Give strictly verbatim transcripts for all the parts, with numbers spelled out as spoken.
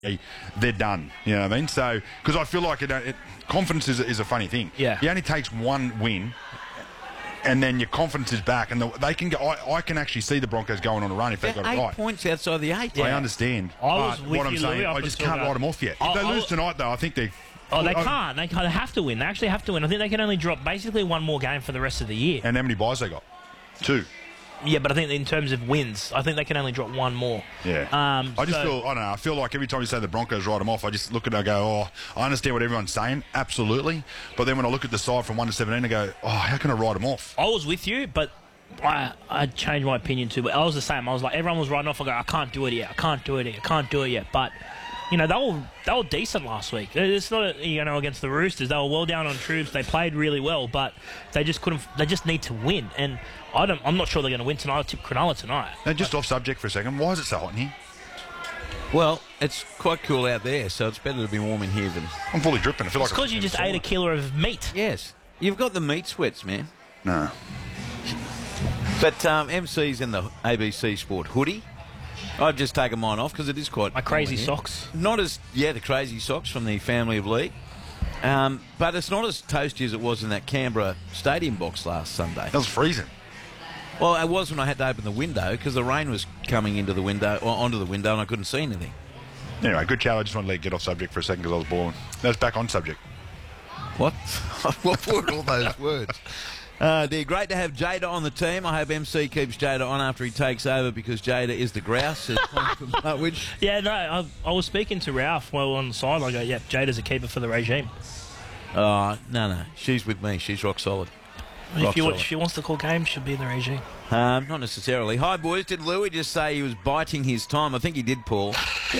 they're done. You know what I mean? So, because I feel like it, it, confidence is, is a funny thing. Yeah. It only takes one win, and then your confidence is back, and the, they can go. I, I can actually see the Broncos going on a run if they They're got eight it right. points outside the eight. I Yeah. understand. I was but with what I'm you, saying, Louis, up I just until can't that. write them off yet. If I'll- they lose I'll- tonight, though, I think they. Oh, they I- can't. They kind of have to win. They actually have to win. I think they can only drop basically one more game for the rest of the year. And how many buys they got? Two. Yeah, but I think in terms of wins, I think they can only drop one more. Yeah. Um, I just so- feel, I don't know, I feel like every time you say the Broncos write them off, I just look at it and I go, oh, I understand what everyone's saying, absolutely. But then when I look at the side from one to seventeen, I go, oh, how can I write them off? I was with you, but I, I changed my opinion too. But I was the same. I was like, everyone was writing off. I go, I can't do it yet. I can't do it yet. I can't do it yet. But, you know, they were, they were decent last week. It's not, you know, against the Roosters. They were well down on troops. They played really well, but they just couldn't, they just need to win. And I don't, I'm not sure they're going to win tonight. I tip Cronulla tonight. Now, just off subject for a second, why is it so hot in here? Well, it's quite cool out there, so it's better to be warm in here than... I'm fully dripping. I feel It's like because you just ate a kilo of meat. Yes. You've got the meat sweats, man. No. But um, M C's in the A B C Sport hoodie. I've just taken mine off because it is quite... My crazy warm in here. socks. Not as... Yeah, the crazy socks from the family of League. Um, but it's not as toasty as it was in that Canberra stadium box last Sunday. That was freezing. Well, it was when I had to open the window because the rain was coming into the window, or onto the window, and I couldn't see anything. Anyway, good chat. I just wanted to let you get off subject for a second because I was boring. That's back on subject. What? What were all those words? Uh, dear, great to have Jada on the team. I hope M C keeps Jada on after he takes over because Jada is the grouse, says Tom from Hartwich. Yeah, no, I, I was speaking to Ralph while on the side. I go, yeah, Jada's a keeper for the regime. Oh, no, no. She's with me. She's rock solid. If, Rock you, solid. if she wants to call games, she'll be in the regime. Um, not necessarily. Hi, boys. Did Louis just say he was biting his time? I think he did, Paul.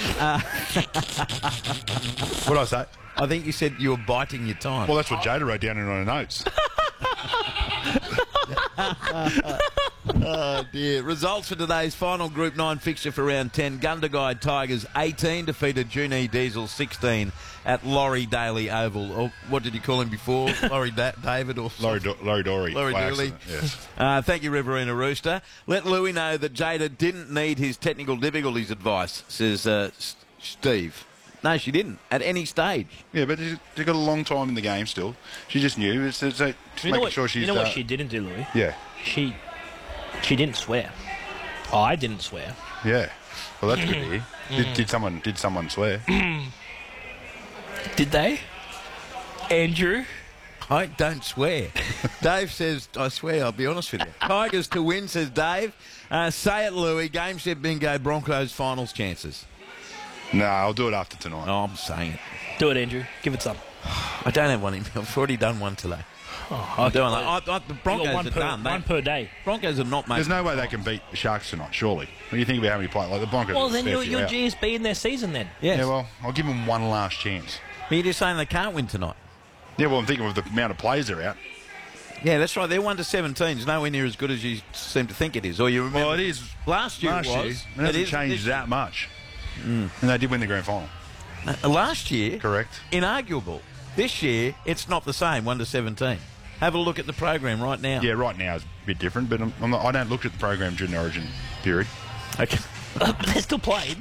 What did I say? I think you said you were biting your time. Well, that's what Jada wrote down in her notes. Oh, dear. Results for today's final Group nine fixture for round ten. Gundagai Tigers eighteen defeated Junee Diesel sixteen at Laurie Daly Oval. Or what did you call him before? Laurie da- David or Laurie, Do- Laurie Dory. Laurie by Dooley. accident, Yes. Uh, thank you, Riverina Rooster. Let Louis know that Jada didn't need his technical difficulties advice, says uh, S- Steve. No, she didn't, at any stage. Yeah, but she's she's got a long time in the game still. She just knew. It's, it's, it's just You know, making what, sure she's... you know what uh, she didn't do, Louis? Yeah, She she didn't swear. I didn't swear. yeah. Well, that's good to hear. Did, did someone did someone swear? Did they? Andrew? I don't swear. Dave says, I swear, I'll be honest with you. Tigers to win, says Dave. Uh, say it, Louis. Game, set, bingo, Broncos finals chances. No, I'll do it after tonight. Oh, I'm saying it. Do it, Andrew. Give it some. I don't have one in me. I've already done one today. Oh, I'm okay. doing that. I, I, the You got Broncos one are per, done. They- one per day. Broncos are not making... There's no way they can beat the Sharks tonight, surely. When you think about how many players, like the Broncos... Well, are a then fair you're, few you're out. G S B in their season then. Yes. Yeah, well, I'll give them one last chance. But you're just saying they can't win tonight. Yeah, well, I'm thinking of the amount of players that are out. Yeah, that's right. They're one to seventeen. It's nowhere near as good as you seem to think it is. Or you remember... Well, it is. Last year Last it year, was. it hasn't is changed this that much. And they did win the grand final. year. Uh, last year... Correct. Inarguable. This year, it's not the same, one to seventeen. Have a look at the program right now. Yeah, right now it's a bit different, but I'm, I'm not, I don't look at the program during the Origin period. Okay. But they're still playing.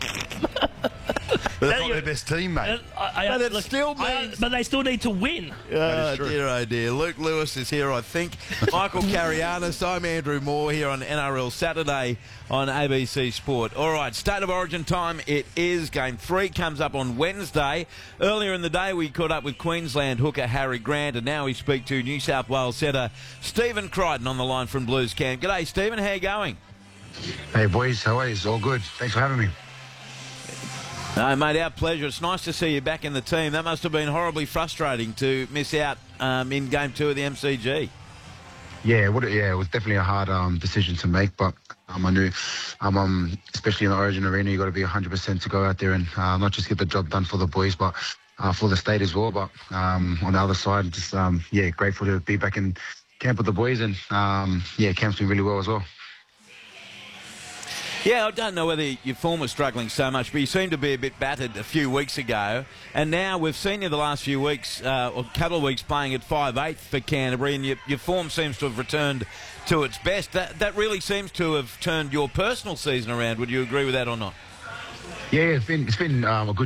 But That that's not you- their best team, mate. I, I, But it look, still I- means- but they still need to win. That Oh, is true. dear, oh, dear. Luke Lewis is here, I think. Michael Carianis. I'm Andrew Moore here on N R L Saturday on A B C Sport. All right, State of Origin time. It is. Game three comes up on Wednesday. Earlier in the day, we caught up with Queensland hooker Harry Grant, and now we speak to New South Wales setter Stephen Crichton on the line from Blues Camp. G'day, Stephen. How you going? Hey boys, how are you? It's all good. Thanks for having me. No, mate, our pleasure. It's nice to see you back in the team. That must have been horribly frustrating to miss out um, in Game two of the M C G. Yeah, what, yeah, it was definitely a hard um, decision to make, but um, I knew, um, um, especially in the Origin arena, you got to be one hundred percent to go out there and uh, not just get the job done for the boys, but uh, for the state as well. But um, on the other side, just um, yeah, grateful to be back in camp with the boys, and um, yeah, camp's been really well as well. Yeah, I don't know whether your form was struggling so much, but you seemed to be a bit battered a few weeks ago. And now we've seen you the last few weeks, uh, or a couple of weeks, playing at five eighth for Canterbury, and your, your form seems to have returned to its best. That, that really seems to have turned your personal season around. Would you agree with that or not? Yeah, it's been it's been um, a good